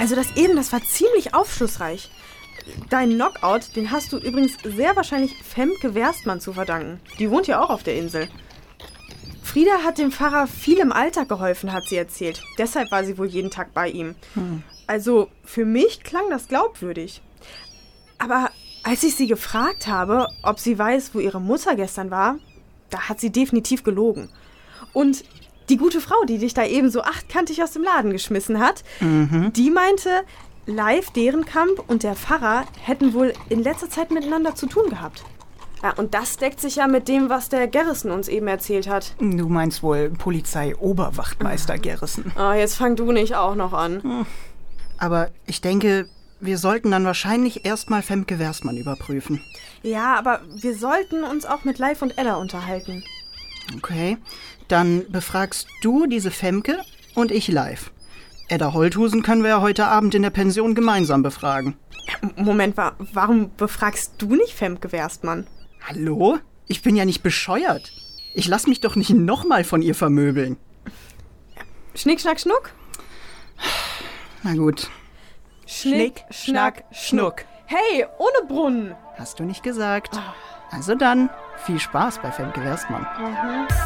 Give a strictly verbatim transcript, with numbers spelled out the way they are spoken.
Also das eben, das war ziemlich aufschlussreich. Deinen Knockout, den hast du übrigens sehr wahrscheinlich Femke Werstmann zu verdanken. Die wohnt ja auch auf der Insel. Frieda hat dem Pfarrer viel im Alltag geholfen, hat sie erzählt. Deshalb war sie wohl jeden Tag bei ihm. Hm. Also für mich klang das glaubwürdig. Aber als ich sie gefragt habe, ob sie weiß, wo ihre Mutter gestern war, da hat sie definitiv gelogen. Und die gute Frau, die dich da eben so achtkantig aus dem Laden geschmissen hat, mhm. die meinte, Leif Derenkamp und der Pfarrer hätten wohl in letzter Zeit miteinander zu tun gehabt. Ja, und das deckt sich ja mit dem, was der Gerrissen uns eben erzählt hat. Du meinst wohl Polizei-Oberwachtmeister Gerrissen. Ah, jetzt fang du nicht auch noch an. Aber ich denke, wir sollten dann wahrscheinlich erstmal Femke Werstmann überprüfen. Ja, aber wir sollten uns auch mit Leif und Edda unterhalten. Okay, dann befragst du diese Femke und ich Leif. Edda Holthusen können wir ja heute Abend in der Pension gemeinsam befragen. Moment, wa- warum befragst du nicht Femke Werstmann? Hallo? Ich bin ja nicht bescheuert. Ich lass mich doch nicht nochmal von ihr vermöbeln. Schnick, schnack, schnuck? Na gut. Schnick, schnack, schnuck. Hey, ohne Brunnen. Hast du nicht gesagt. Also dann, viel Spaß bei Femke Werstmann. Mhm.